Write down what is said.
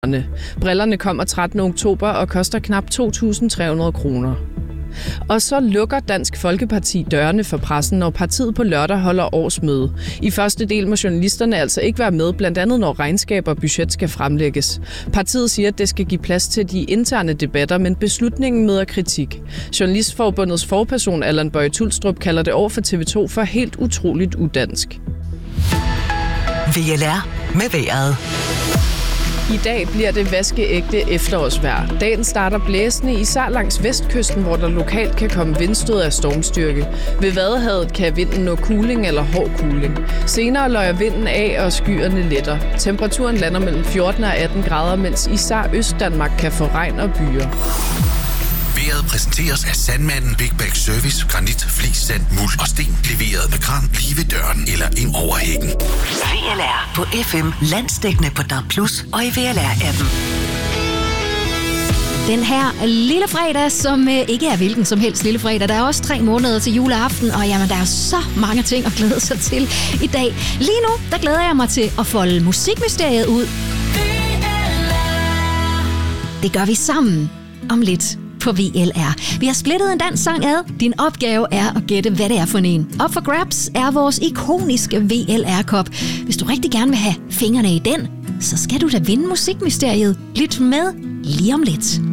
Brillerne kommer 13. oktober og koster knap 2.300 kroner. Og så lukker Dansk Folkeparti dørene for pressen, når partiet på lørdag holder årsmøde. I første del må journalisterne altså ikke være med, blandt andet når regnskab og budget skal fremlægges. Partiet siger, at det skal give plads til de interne debatter, men beslutningen møder kritik. Journalistforbundets forperson Allan Boye Tulstrup kalder det over for TV2 for helt utroligt udansk. VLR med vejret. I dag bliver det vaskeægte efterårsvejr. Dagen starter blæsende, især langs vestkysten, hvor der lokalt kan komme vindstød af stormstyrke. Ved Vadehavet kan vinden nå kuling eller hård kuling. Senere løjer vinden af, og skyerne letter. Temperaturen lander mellem 14 og 18 grader, mens især Østdanmark kan få regn og byer. Vejret præsenteres af Sandmanden Big Bag Service. Granit, flis, sand, muld og sten. Leveret med kran lige ved døren eller ind over hækken. VLR på FM, landsdækkende på DAB+, og i VLR-appen. Den her lille fredag, som ikke er hvilken som helst lille fredag. Der er også 3 måneder til juleaften, og jamen, der er så mange ting at glæde sig til i dag. Lige nu, der glæder jeg mig til at folde musikmysteriet ud. Det gør vi sammen om lidt på VLR. Vi har splittet en dansk sang ad. Din opgave er at gætte, hvad det er for en. Up for grabs er vores ikoniske VLR-kop. Hvis du rigtig gerne vil have fingrene i den, så skal du da vinde musikmysteriet. Lyt med lige om lidt.